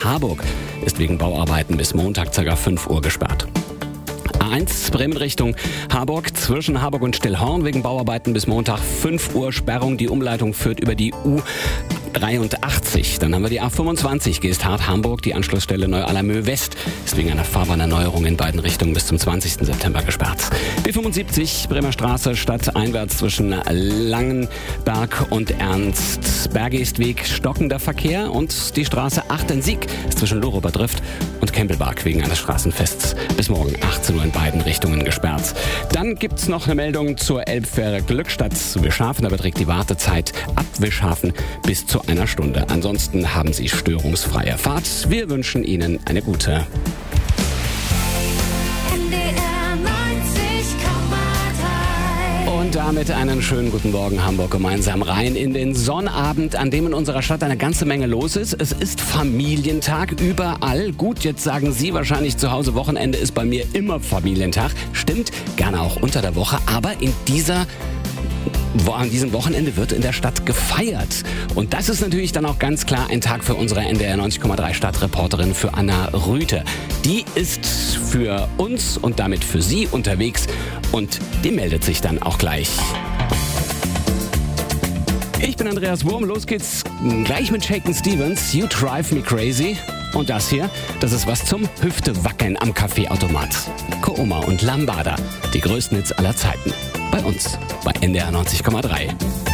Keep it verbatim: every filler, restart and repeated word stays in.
Harburg ist wegen Bauarbeiten bis Montag ca. fünf Uhr gesperrt. A eins Bremen Richtung Harburg, zwischen Harburg und Stillhorn wegen Bauarbeiten bis Montag fünf Uhr Sperrung. Die Umleitung führt über die U dreiundachtzig. Dann haben wir die A fünfundzwanzig Geesthardt-Hamburg. Die Anschlussstelle Neu-Allermöh West ist wegen einer Fahrbahnerneuerung in beiden Richtungen bis zum zwanzigsten September gesperrt. B fünfundsiebzig Bremer Straße stadteinwärts zwischen Langenberg und Ernst-Bergestweg stockender Verkehr. Und die Straße Achtensiek ist zwischen Lorober Drift und Kempelberg wegen eines Straßenfests bis morgen achtzehn Uhr in beiden Richtungen gesperrt. Dann gibt's noch eine Meldung zur Elbfähre Glückstadt zu Wischhafen. Da beträgt die Wartezeit ab Wischhafen bis zu einer Stunde. Ansonsten haben Sie störungsfreie Fahrt. Wir wünschen Ihnen eine gute. Und damit einen schönen guten Morgen Hamburg gemeinsam rein in den Sonnabend, an dem in unserer Stadt eine ganze Menge los ist. Es ist Familientag überall. Gut, jetzt sagen Sie wahrscheinlich zu Hause, Wochenende ist bei mir immer Familientag. Stimmt, gerne auch unter der Woche, aber in dieser An diesem Wochenende wird in der Stadt gefeiert. Und das ist natürlich dann auch ganz klar ein Tag für unsere N D R neunzig Komma drei Stadtreporterin, für Anna Rüthe. Die ist für uns und damit für Sie unterwegs und die meldet sich dann auch gleich. Ich bin Andreas Wurm, los geht's gleich mit Shakin' Stevens, You Drive Me Crazy. Und das hier, das ist was zum Hüftewackeln am Kaffeeautomat. Kooma und Lambada, die größten Hits aller Zeiten. Bei uns, bei N D R neunzig Komma drei.